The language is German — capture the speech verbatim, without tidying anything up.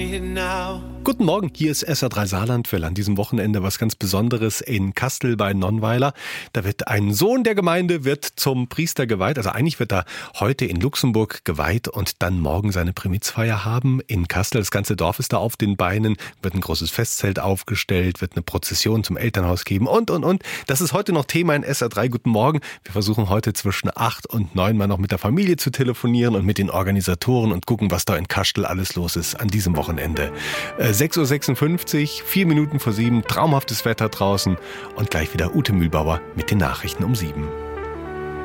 Guten Morgen, hier ist S R drei Saarland. Wir an diesem Wochenende was ganz Besonderes in Kastel bei Nonnweiler. Da wird ein Sohn der Gemeinde wird zum Priester geweiht. Also eigentlich wird er heute in Luxemburg geweiht und dann morgen seine Primizfeier haben in Kastel. Das ganze Dorf ist da auf den Beinen, wird ein großes Festzelt aufgestellt, wird eine Prozession zum Elternhaus geben und, und, und. Das ist heute noch Thema in S R drei. Guten Morgen. Wir versuchen heute zwischen acht und neun mal noch mit der Familie zu telefonieren und mit den Organisatoren und gucken, was da in Kastel alles los ist an diesem Wochenende. sechs Uhr sechsundfünfzig, vier Minuten vor sieben, traumhaftes Wetter draußen und gleich wieder Ute Mühlbauer mit den Nachrichten um sieben.